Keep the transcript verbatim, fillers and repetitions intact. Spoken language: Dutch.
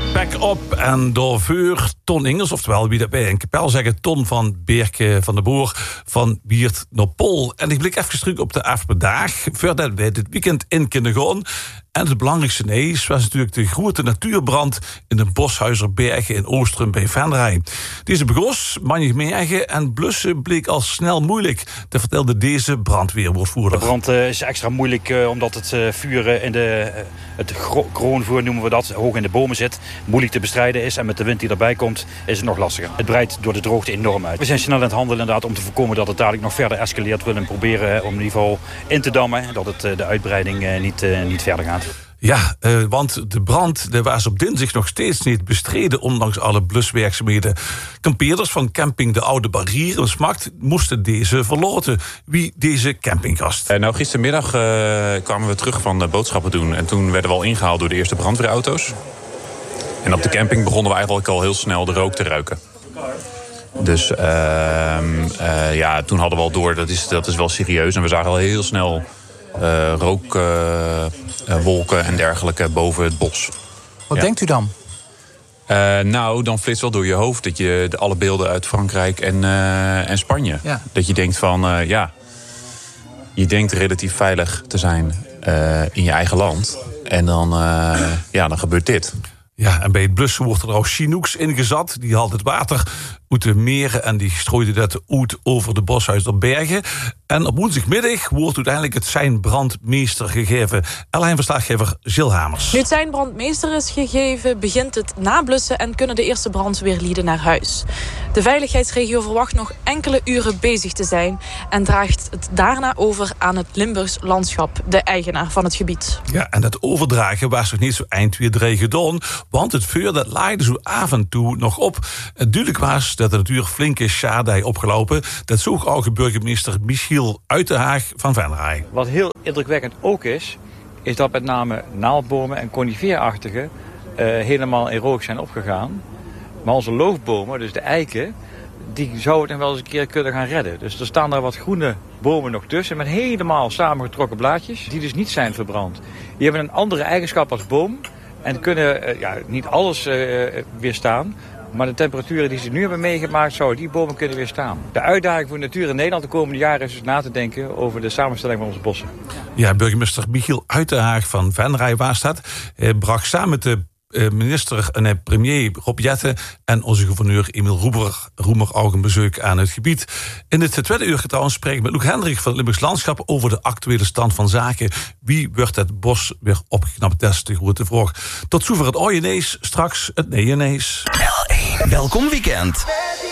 Back op en door vuur Ton Ingels, oftewel wie dat bij een kapel zeggen, Ton van Beerke van de Boer van Wiert Nopol. En ik blik even terug op de afgelopen dag, voordat wij dit weekend in kunnen gaan. En het belangrijkste nieuws was natuurlijk de grote natuurbrand in de Boshuizerbergen in Oostrum bij Venray. Deze begon Manjegmergen en blussen bleek al snel moeilijk. Dat vertelde deze brandweerwoordvoerder. De brand uh, is extra moeilijk uh, omdat het uh, vuur uh, in de, uh, het gro- kroonvuur noemen we dat, hoog in de bomen zit, moeilijk te bestrijden is. En met de wind die erbij komt is het nog lastiger. Het breidt door de droogte enorm uit. We zijn snel aan het handelen inderdaad om te voorkomen dat het dadelijk nog verder escaleert. We willen proberen uh, om in ieder geval in te dammen, dat het, uh, de uitbreiding uh, niet, uh, niet verder gaat. Ja, uh, want de brand de was op dinsdag nog steeds niet bestreden, ondanks alle bluswerkzaamheden. Kampeerders van camping De Oude Barrier in Smakt moesten deze verlaten. Wie deze campinggast? Uh, nou, gistermiddag uh, kwamen we terug van uh, boodschappen doen. En toen werden we al ingehaald door de eerste brandweerauto's. En op de camping begonnen we eigenlijk al heel snel de rook te ruiken. Dus uh, uh, ja, toen hadden we al door, dat is, dat is wel serieus. En we zagen al heel snel Uh, rookwolken uh, uh, en dergelijke boven het bos. Wat ja. denkt u dan? Uh, nou, dan flitst wel door je hoofd dat je de, alle beelden uit Frankrijk en, uh, en Spanje. Ja. Dat je denkt van, uh, ja, je denkt relatief veilig te zijn uh, in je eigen land. En dan, uh, ja, dan gebeurt dit. Ja, en bij het blussen wordt er ook Chinooks ingezet. Die haalt het water uit de meren en die strooide dat uit over de Boshuizerbergen. En op woensdagmiddag wordt uiteindelijk het zijn brandmeester gegeven. L N-verslaggever Gilles Hamers. Nu het zijn brandmeester is gegeven, begint het nablussen en kunnen de eerste brandweerlieden naar huis. De veiligheidsregio verwacht nog enkele uren bezig te zijn en draagt het daarna over aan het Limburgs Landschap, de eigenaar van het gebied. Ja, en dat overdragen was nog niet zo eind twee drie gedaan, want het vuur dat laaide zo af en toe nog op. Het duidelijk was dat de natuur flinke schade opgelopen. Dat zoog ook burgemeester Michiel Uitenhaag van Venray. Wat heel indrukwekkend ook is, is dat met name naaldbomen en conifeerachtige uh, helemaal in rook zijn opgegaan. Maar onze loofbomen, dus de eiken, die zouden het nog wel eens een keer kunnen gaan redden. Dus er staan daar wat groene bomen nog tussen met helemaal samengetrokken blaadjes, die dus niet zijn verbrand. Die hebben een andere eigenschap als boom en kunnen uh, ja, niet alles uh, weerstaan. Maar de temperaturen die ze nu hebben meegemaakt, zouden die bomen kunnen weerstaan. De uitdaging voor de natuur in Nederland de komende jaren is dus na te denken over de samenstelling van onze bossen. Ja, burgemeester Michiel Uitenhaag van Venray was dat. Hij bracht samen met de minister en premier Rob Jetten en onze gouverneur Emiel Roemer, Roemer ook een bezoek aan het gebied. In het tweede uur trouwens spreek ik met Loek Hendrik van het Limburgs Landschap over de actuele stand van zaken. Wie wordt het bos weer opgeknapt? Dat is de grote vraag. Tot zover het ooie nees, straks het nee nees. L één. Welkom weekend.